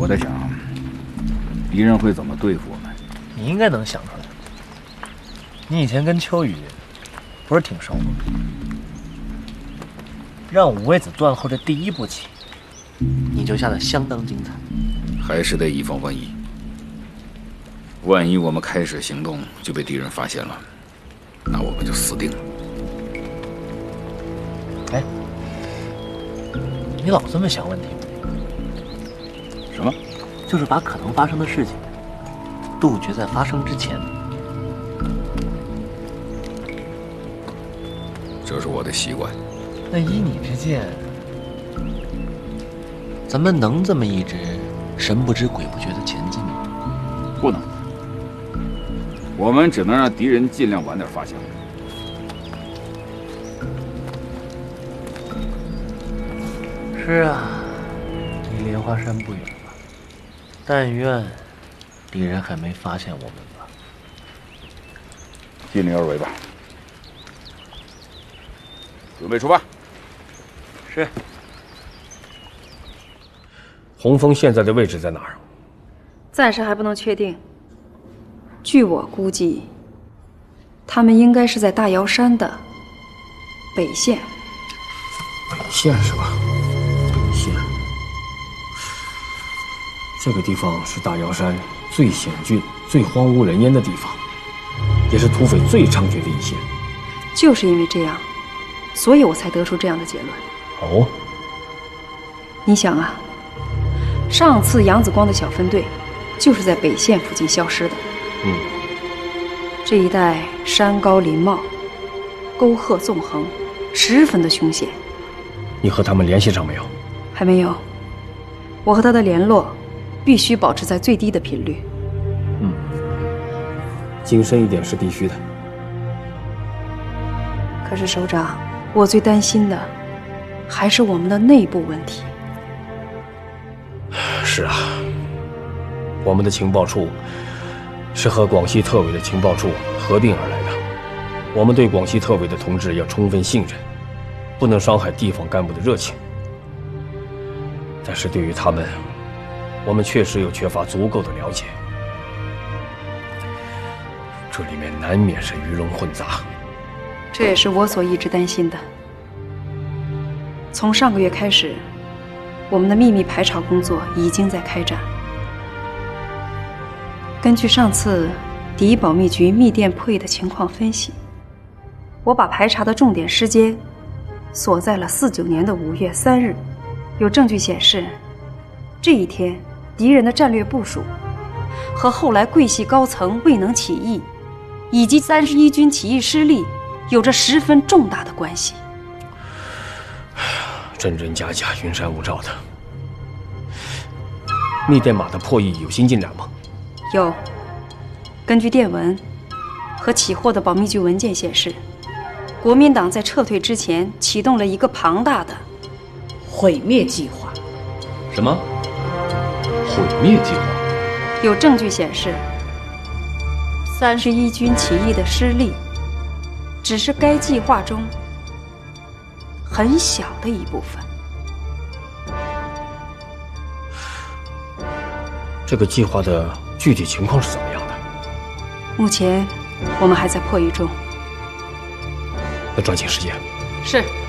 我在想，敌人会怎么对付我们？ 你应该能想出来。你以前跟秋雨不是挺熟吗？让五味子断后这第一步棋，你就下得相当精彩。 还是得以防万一。万一我们开始行动就被敌人发现了，那我们就死定了。 哎，你老这么想问题吗？ 什么？ 就是把可能发生的事情杜绝在发生之前。 这是我的习惯。 那依你之见，咱们能这么一直神不知鬼不觉地前进吗？ 不能。我们只能让敌人尽量晚点发现。 是啊，离莲花山不远了。但愿敌人还没发现我们吧。 尽力而为吧。准备出发。 是。 洪峰现在的位置在哪儿？ 暂时还不能确定。据我估计，他们应该是在大瑶山的北线。 北线是吧？北线。这个地方是大瑶山最险峻、最荒无人烟的地方，也是土匪最猖獗的一线。 就是因为这样，所以我才得出这样的结论。 哦。 你想啊，上次杨子光的小分队就是在北线附近消失的。这一带山高林茂，沟壑纵横，十分的凶险。 你和他们联系上没有？ 还没有。我和他的联络必须保持在最低的频率。 谨慎一点是必须的。 可是首长，我最担心的还是我们的内部问题。 是啊，我们的情报处是和广西特委的情报处合并而来的，我们对广西特委的同志要充分信任，不能伤害地方干部的热情。但是对于他们，我们确实又缺乏足够的了解，这里面难免是鱼龙混杂。 这也是我所一直担心的。从上个月开始，我们的秘密排查工作已经在开展。根据上次第一保密局密电破译的情况分析，我把排查的重点时间锁在了49年的5月3日。有证据显示，这一天敌人的战略部署和后来桂系高层未能起义，以及31军起义失利有着十分重大的关系。 真真假假，云山雾罩的。密电码的破译有新进展吗？ 有。根据电文和起获的保密局文件显示，国民党在撤退之前启动了一个庞大的毁灭计划。 什么？毁灭计划？ 有证据显示，31军起义的失利只是该计划中很小的一部分。 这个计划的具体情况是怎么样的？ 目前我们还在破译中。 要抓紧时间。 是。